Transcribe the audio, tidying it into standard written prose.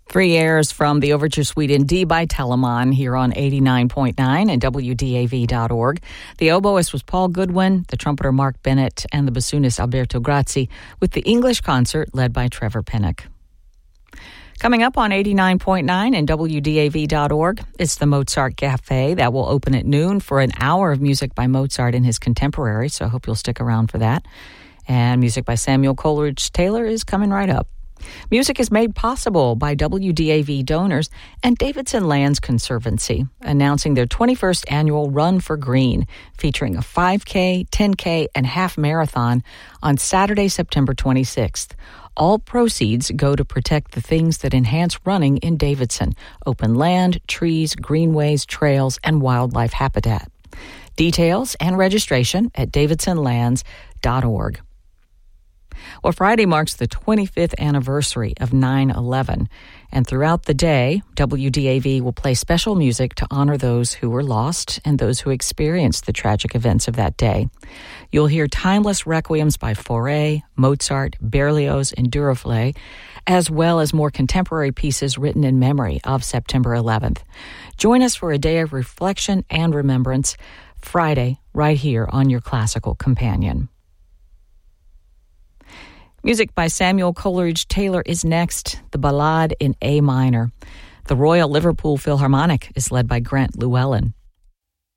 Free airs from the Overture Suite in D by Telemann here on 89.9 and WDAV.org. The oboist was Paul Goodwin, the trumpeter Mark Bennett, and the bassoonist Alberto Grazzi, with the English concert led by Trevor Pinnock. Coming up on 89.9 and WDAV.org, it's the Mozart Cafe that will open at noon for an hour of music by Mozart and his contemporaries, so I hope you'll stick around for that. And music by Samuel Coleridge Taylor is coming right up. Music is made possible by WDAV donors and Davidson Lands Conservancy, announcing their 21st annual Run for Green, featuring a 5K, 10K, and half marathon on Saturday, September 26th. All proceeds go to protect the things that enhance running in Davidson: open land, trees, greenways, trails, and wildlife habitat. Details and registration at davidsonlands.org. Well, Friday marks the 25th anniversary of 9/11, and throughout the day, WDAV will play special music to honor those who were lost and those who experienced the tragic events of that day. You'll hear timeless requiems by Fauré, Mozart, Berlioz, and Duruflé, as well as more contemporary pieces written in memory of September 11th. Join us for a day of reflection and remembrance, Friday, right here on your Classical Companion. Music by Samuel Coleridge Taylor is next, the Ballade in A minor. The Royal Liverpool Philharmonic is led by Grant Llewellyn.